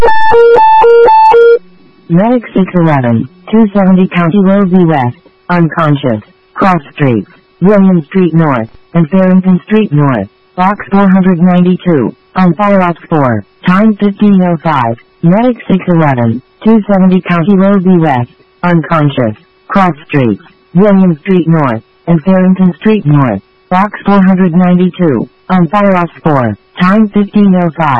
Medic 611, 270 County Road V West, unconscious, cross streets, William Street North, and Farrington Street North, box 492, on fire ops 4, time 15:05, Medic 611, 270 County Road V West, unconscious, cross streets, William Street North, and Farrington Street North, box 492, on fire ops 4, time 15:05.